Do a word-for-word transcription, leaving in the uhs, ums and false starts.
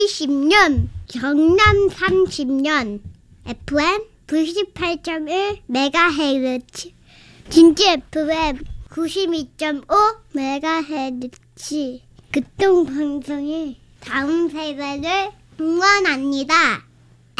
이십 년, 경남 삼십 년, 에프엠 구십팔 점 일 메가헤르츠, 진주 에프엠 구십이 점 오 메가헤르츠. 극동방송이 다음 세대를 응원합니다.